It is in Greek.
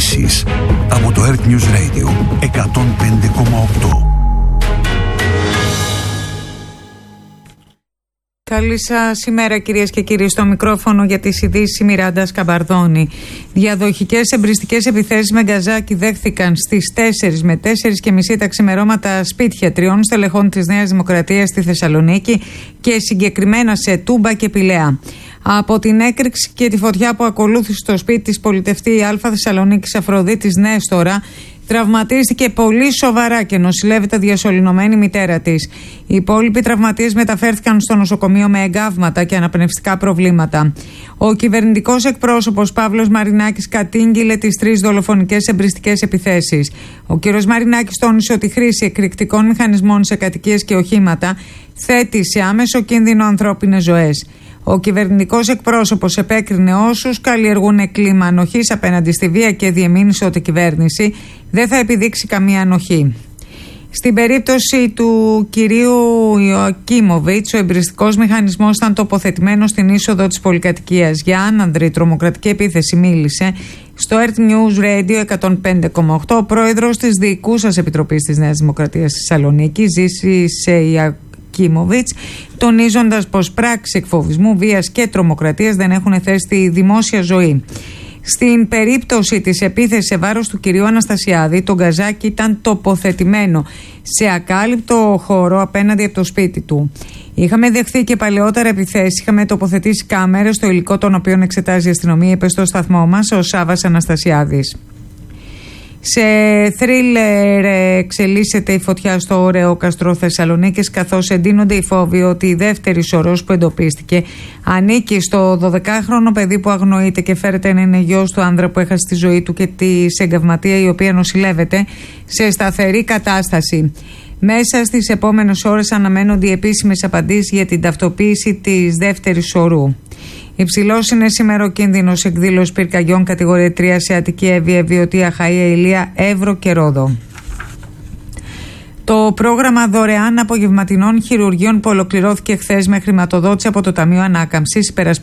ειδήσεις από το Earth News Radio 105,8. Καλή σας ημέρα, κυρίες και κύριοι. Στο μικρόφωνο για τις ειδήσεις η Μιράντα Σκαμπαρδόνη. Διαδοχικές εμπριστικές επιθέσεις με γκαζάκι δέχθηκαν στις 4 με 4:30 τα ξημερώματα σπίτια 3 στελεχών της Νέας Δημοκρατίας στη Θεσσαλονίκη και συγκεκριμένα σε Τούμπα και Πηλαία. Από την έκρηξη και τη φωτιά που ακολούθησε στο σπίτι της πολιτευτή Α Θεσσαλονίκης Αφροδίτης Νέστορα, τραυματίστηκε πολύ σοβαρά και νοσηλεύεται διασωληνωμένη μητέρα της. Οι υπόλοιποι τραυματίες μεταφέρθηκαν στο νοσοκομείο με εγκάβματα και αναπνευστικά προβλήματα. Ο κυβερνητικός εκπρόσωπος Παύλος Μαρινάκης κατήγγειλε τις 3 δολοφονικές εμπριστικές επιθέσεις. Ο κ. Μαρινάκης τόνισε ότι η χρήση εκρηκτικών μηχανισμών σε κατοικίες και οχήματα θέτει σε άμεσο κίνδυνο ανθρώπινες ζωές. Ο κυβερνητικός εκπρόσωπος επέκρινε όσους καλλιεργούν κλίμα ανοχής απέναντι στη βία και διεμήνυσε ότι η κυβέρνηση δεν θα επιδείξει καμία ανοχή. Στην περίπτωση του κυρίου Ιωακίμοβιτς, ο εμπριστικός μηχανισμός ήταν τοποθετημένος στην είσοδο της πολυκατοικίας. Για άνανδρη τρομοκρατική επίθεση μίλησε στο Earth News Radio 105,8 ο πρόεδρος της Διοικούσας Επιτροπής της Νέας Δημοκρατίας της Θεσσαλονίκης, Ζήσης Κίμοβιτς, τονίζοντας πως πράξεις εκφοβισμού, βίας και τρομοκρατίας δεν έχουν θέση στη δημόσια ζωή. Στην περίπτωση της επίθεσης σε βάρος του κυρίου Αναστασιάδη, το γκαζάκι ήταν τοποθετημένο σε ακάλυπτο χώρο απέναντι από το σπίτι του. Είχαμε δεχθεί και παλαιότερα επιθέσεις, είχαμε τοποθετήσει κάμερες στο υλικό των οποίων εξετάζει η αστυνομία, είπε στο σταθμό μας ο Σάββας Αναστασιάδης. Σε θρίλερ εξελίσσεται η φωτιά στο ωραίο καστρό Θεσσαλονίκης, καθώς εντείνονται οι φόβοι ότι η δεύτερη σωρός που εντοπίστηκε ανήκει στο 12χρονο παιδί που αγνοείται και φέρεται να είναι γιος του άνδρα που έχασε τη ζωή του και τη εγκαυματία η οποία νοσηλεύεται σε σταθερή κατάσταση. Μέσα στις επόμενες ώρες αναμένονται οι επίσημες απαντήσεις για την ταυτοποίηση της δεύτερης σωρού. Υψηλός είναι σήμερα ο κίνδυνος εκδήλωση πυρκαγιών κατηγορία 3 σε Αττική, Εύβοια, Βιωτία, Χαΐα, Ηλία, Εύρο και Ρόδο. Το πρόγραμμα δωρεάν απογευματινών χειρουργείων που ολοκληρώθηκε χθες με χρηματοδότηση από το Ταμείο Ανάκαμψης